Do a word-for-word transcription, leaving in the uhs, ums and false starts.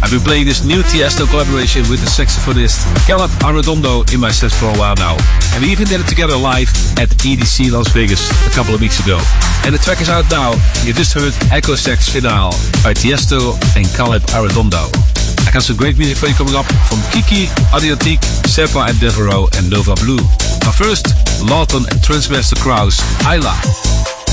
I've been playing this new Tiesto collaboration with the saxophonist Caleb Arredondo in my set for a while now. And we even did it together live at E D C Las Vegas a couple of weeks ago. And the track is out now. You just heard Echo Sax Finale by Tiesto and Caleb Arredondo. I got some great music for you coming up from Kiki, Adriatique, Sepa and Devereaux and Nova Blue. But first, Lawton and Transmaster Krause, Isla.